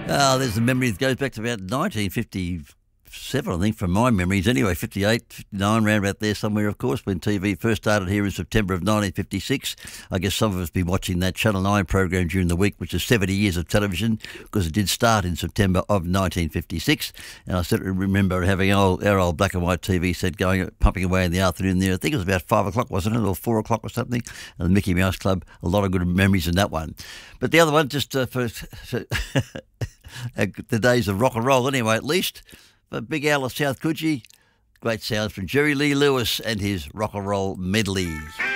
There's a memory that goes back to about 1957, I think, from my memories anyway, 58, 59, round about there somewhere, of course, when TV first started here in September of 1956. I guess some of us been watching that Channel 9 program during the week, which is 70 years of television, because it did start in September of 1956. And I certainly remember having our old black and white TV set going, pumping away in the afternoon there. I think it was about 5 o'clock, wasn't it, or 4 o'clock or something, and the Mickey Mouse Club. A lot of good memories in that one. But the other one, just for the days of rock and roll anyway, at least. But Big Al of South Coogee, great sounds from Jerry Lee Lewis and his rock and roll medleys.